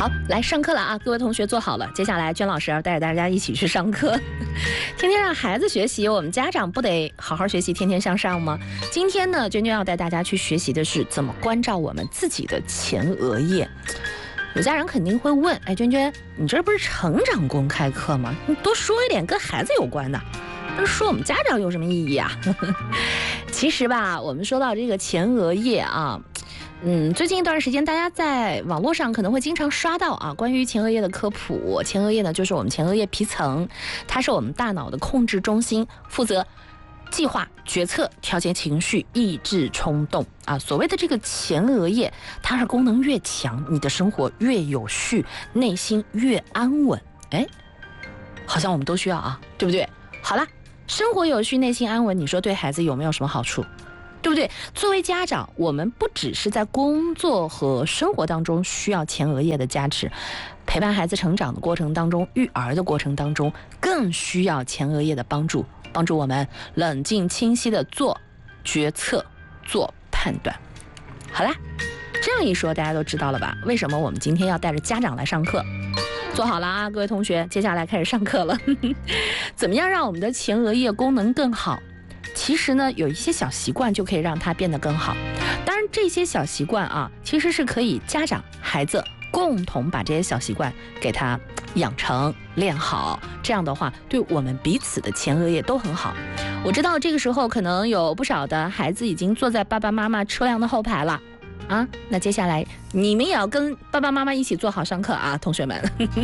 好，来上课了啊！各位同学坐好了，接下来娟老师要带着大家一起去上课。天天让孩子学习，我们家长不得好好学习，天天向上吗？今天呢，娟娟要带大家去学习的是怎么关照我们自己的前额叶。有家长肯定会问，哎，娟娟，你这不是成长公开课吗？你多说一点跟孩子有关的，那说我们家长有什么意义啊？其实吧，我们说到这个前额叶啊。最近一段时间，大家在网络上可能会经常刷到啊，关于前额叶的科普。前额叶呢，就是我们前额叶皮层，它是我们大脑的控制中心，负责计划、决策、调节情绪、抑制冲动啊。所谓的这个前额叶，它是功能越强，你的生活越有序，内心越安稳。哎，好像我们都需要啊，对不对？好啦，生活有序，内心安稳，你说对孩子有没有什么好处？对不对？作为家长，我们不只是在工作和生活当中需要前额叶的加持，陪伴孩子成长的过程当中，育儿的过程当中，更需要前额叶的帮助，帮助我们冷静清晰的做决策、做判断。好啦，这样一说，大家都知道了吧？为什么我们今天要带着家长来上课？坐好了啊，各位同学，接下来开始上课了。怎么样让我们的前额叶功能更好？其实呢，有一些小习惯就可以让它变得更好。当然，这些小习惯啊，其实是可以家长、孩子共同把这些小习惯给它养成、练好。这样的话，对我们彼此的前额叶都很好。我知道这个时候可能有不少的孩子已经坐在爸爸妈妈车辆的后排了啊。那接下来你们也要跟爸爸妈妈一起坐好上课啊，同学们。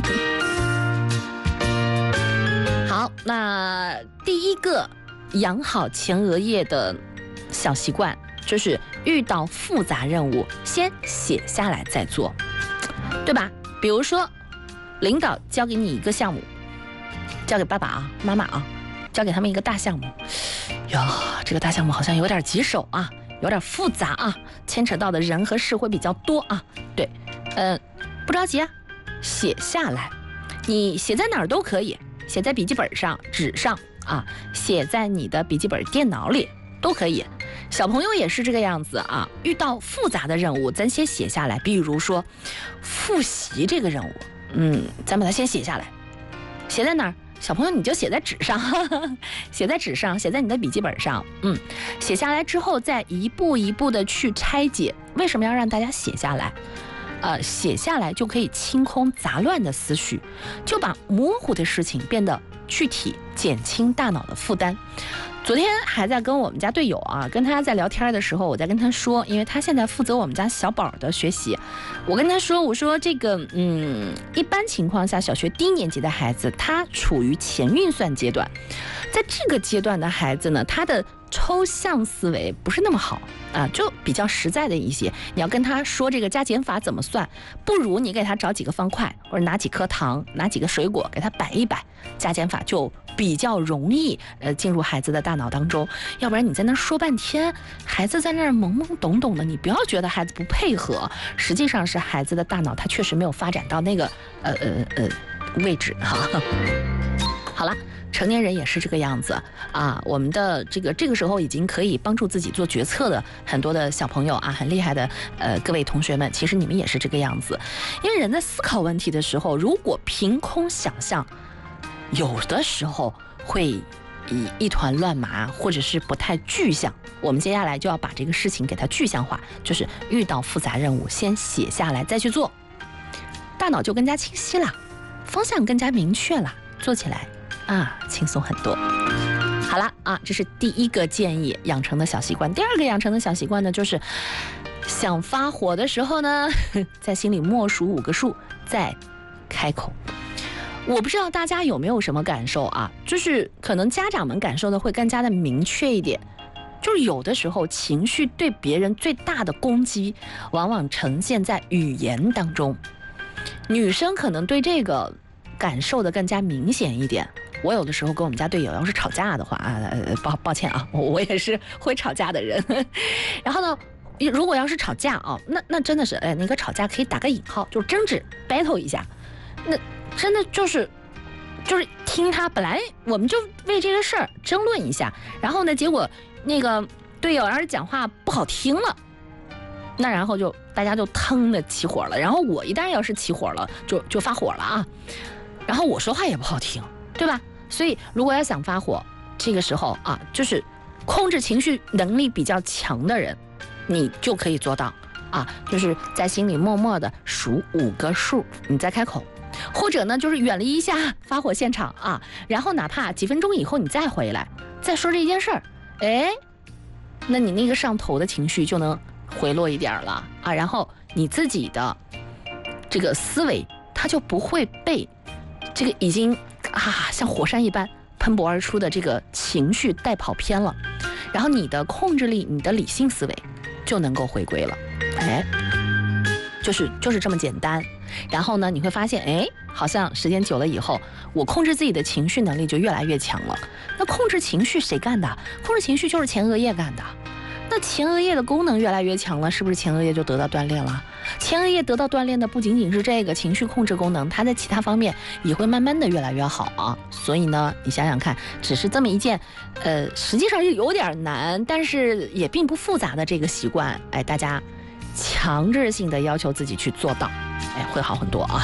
好，那第一个养好前额叶的小习惯，就是遇到复杂任务先写下来再做，对吧？比如说领导交给你一个项目，交给爸爸啊、妈妈啊，交给他们一个大项目哟，这个大项目好像有点棘手啊，有点复杂啊，牵扯到的人和事会比较多啊。对，不着急啊，写下来，你写在哪儿都可以，写在笔记本上、纸上啊，写在你的笔记本电脑里都可以。小朋友也是这个样子啊，遇到复杂的任务咱先写下来，比如说复习这个任务，咱把它先写下来，写在哪儿？小朋友你就写在纸上，写在纸上，写在你的笔记本上，写下来之后再一步一步的去拆解。为什么要让大家写下来？写下来就可以清空杂乱的思绪，就把模糊的事情变得具体，减轻大脑的负担。昨天还在跟我们家队友啊，跟他在聊天的时候，我在跟他说，因为他现在负责我们家小宝的学习，我跟他说，我说这个一般情况下，小学低年级的孩子他处于前运算阶段，在这个阶段的孩子呢，他的抽象思维不是那么好啊，就比较实在的一些。你要跟他说这个加减法怎么算，不如你给他找几个方块，或者拿几颗糖，拿几个水果给他摆一摆，加减法就比较容易进入孩子的大脑当中。要不然你在那说半天，孩子在那懵懵懂懂的，你不要觉得孩子不配合，实际上是孩子的大脑他确实没有发展到那个位置哈。好了。成年人也是这个样子啊，我们的这个时候已经可以帮助自己做决策的很多的小朋友啊，很厉害的各位同学们，其实你们也是这个样子。因为人在思考问题的时候，如果凭空想象，有的时候会一团乱麻，或者是不太具象。我们接下来就要把这个事情给它具象化，就是遇到复杂任务先写下来再去做，大脑就更加清晰了，方向更加明确了，做起来轻松很多。好了啊，这是第一个建议养成的小习惯。第二个养成的小习惯呢，就是想发火的时候呢，在心里默数5个数再开口。我不知道大家有没有什么感受啊，就是可能家长们感受的会更加的明确一点，就是有的时候情绪对别人最大的攻击往往呈现在语言当中，女生可能对这个感受的更加明显一点。我有的时候跟我们家队友要是吵架的话抱歉啊，我也是会吵架的人。然后呢，如果要是吵架啊，那真的是那个吵架可以打个引号，就是争执 battle 一下，那真的就是听他，本来我们就为这个事儿争论一下，然后呢，结果那个队友要是讲话不好听了，那然后就大家就腾的起火了。然后我一旦要是起火了，就发火了啊。然后我说话也不好听，对吧？所以如果要想发火，这个时候啊，就是控制情绪能力比较强的人，你就可以做到啊，就是在心里默默的数5个数，你再开口。或者呢，就是远离一下发火现场啊，然后哪怕几分钟以后你再回来，再说这件事儿，哎，那你那个上头的情绪就能回落一点了啊，然后你自己的这个思维，它就不会被这个已经像火山一般喷薄而出的这个情绪带跑偏了，然后你的控制力、你的理性思维就能够回归了，哎，就是这么简单。然后呢，你会发现，哎，好像时间久了以后，我控制自己的情绪能力就越来越强了。那控制情绪谁干的？控制情绪就是前额叶干的。那前额叶的功能越来越强了，是不是前额叶就得到锻炼了？前额叶得到锻炼的不仅仅是这个情绪控制功能，它在其他方面也会慢慢的越来越好啊。所以呢，你想想看，只是这么一件，实际上有点难，但是也并不复杂的这个习惯，哎，大家强制性的要求自己去做到，哎，会好很多啊。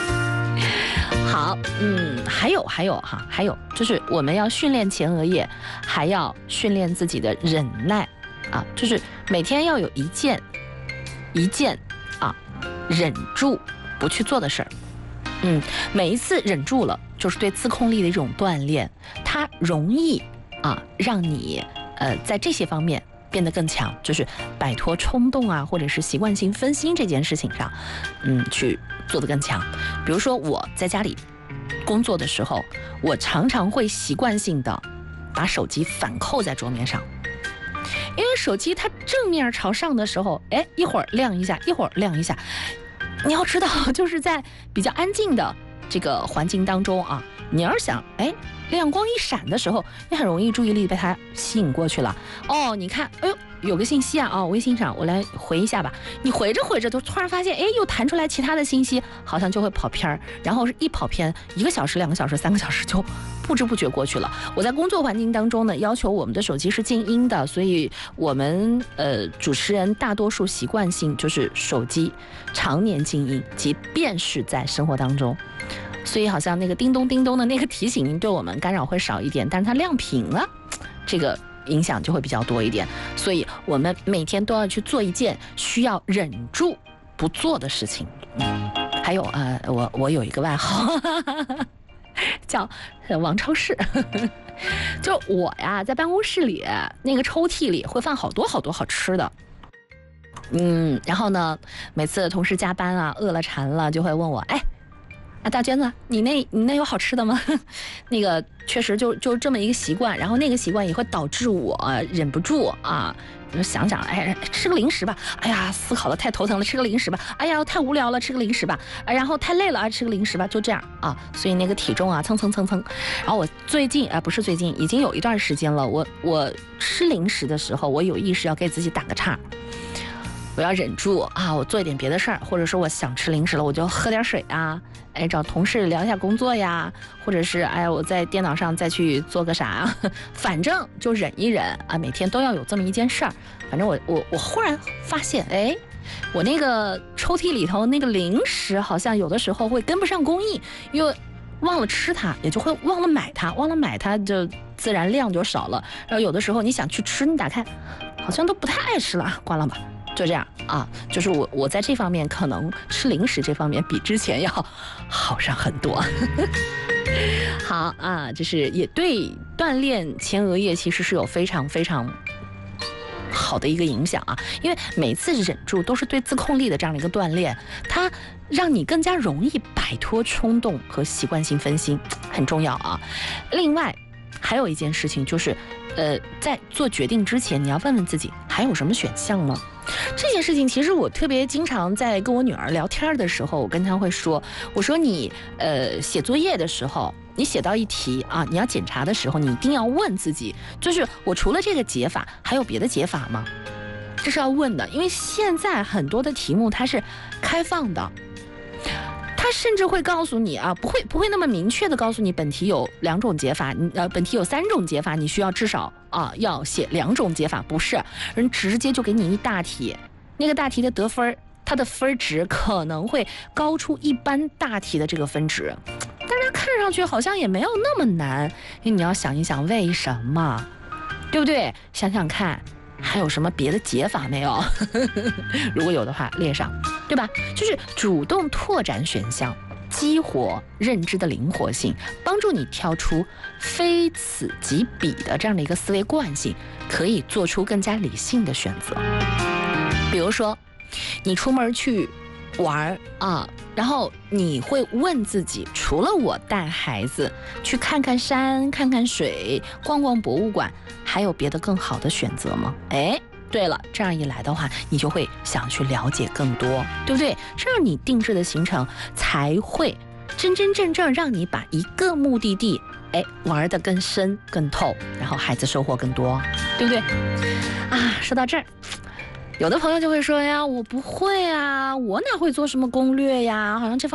好，还有就是我们要训练前额叶，还要训练自己的忍耐啊，就是每天要有一件啊忍住不去做的事儿。每一次忍住了，就是对自控力的一种锻炼，它容易让你在这些方面变得更强，就是摆脱冲动啊，或者是习惯性分心这件事情上，去做得更强。比如说我在家里工作的时候，我常常会习惯性的把手机反扣在桌面上，因为手机它正面朝上的时候，哎，一会儿亮一下，一会儿亮一下。你要知道，就是在比较安静的这个环境当中啊，你要是想，哎，亮光一闪的时候，你很容易注意力被它吸引过去了。哦，你看，哎呦，有个信息啊，微信上我来回一下吧。你回着回着，都突然发现，哎，又弹出来其他的信息，好像就会跑偏儿。然后一跑偏，1个小时、2个小时、3个小时就不知不觉过去了。我在工作环境当中呢，要求我们的手机是静音的，所以我们主持人大多数习惯性就是手机常年静音，即便是在生活当中。所以好像那个叮咚叮咚的那个提醒音对我们干扰会少一点，但是它亮屏了，这个影响就会比较多一点。所以我们每天都要去做一件需要忍住不做的事情。还有我有一个外号叫王超市就我呀在办公室里那个抽屉里会放好多好多好吃的。然后呢，每次同事加班啊，饿了馋了就会问我，哎，大娟子，你那有好吃的吗？那个确实就这么一个习惯，然后那个习惯也会导致我忍不住啊，就想想，哎，吃个零食吧，哎呀，思考的太头疼了，吃个零食吧，哎呀，太无聊了，吃个零食吧，然后太累了吃个零食吧，就这样啊，所以那个体重啊蹭蹭蹭蹭。然后我最近不是最近，已经有一段时间了，我吃零食的时候，我有意识要给自己打个岔。我要忍住啊，我做一点别的事儿，或者说我想吃零食了，我就喝点水啊，哎，找同事聊一下工作呀，或者是哎，我在电脑上再去做个啥，反正就忍一忍啊，每天都要有这么一件事儿。反正我忽然发现，哎，我那个抽屉里头那个零食好像有的时候会跟不上工艺，因为忘了吃它，也就会忘了买它就自然量就少了。然后有的时候你想去吃，你打开好像都不太爱吃了，关了吧。就这样啊，就是我在这方面可能吃零食这方面比之前要好上很多。好啊，就是也对锻炼前额叶其实是有非常非常好的一个影响啊，因为每次忍住都是对自控力的这样的一个锻炼，它让你更加容易摆脱冲动和习惯性分心，很重要啊。另外还有一件事情就是在做决定之前，你要问问自己还有什么选项吗？这件事情其实我特别经常在跟我女儿聊天的时候，我跟她会说，我说你写作业的时候，你写到一题啊，你要检查的时候，你一定要问自己，就是我除了这个解法还有别的解法吗？这是要问的，因为现在很多的题目它是开放的，他甚至会告诉你啊，不会那么明确的告诉你本题有2种解法，本题有3种解法，你需要至少要写2种解法，不是，人直接就给你一大题，那个大题的得分它的分值可能会高出一般大题的这个分值。但是它看上去好像也没有那么难，因为你要想一想为什么，对不对？想想看，还有什么别的解法没有？如果有的话，列上，对吧？就是主动拓展选项，激活认知的灵活性，帮助你挑出非此即彼的这样的一个思维惯性，可以做出更加理性的选择。比如说，你出门去玩啊，然后你会问自己，除了我带孩子去看看山、看看水、逛逛博物馆，还有别的更好的选择吗？哎，对了，这样一来的话，你就会想去了解更多，对不对？这样你定制的行程才会真真正正让你把一个目的地玩得更深更透，然后孩子收获更多，对不对？啊，说到这儿，有的朋友就会说呀，我不会啊，我哪会做什么攻略呀？好像这方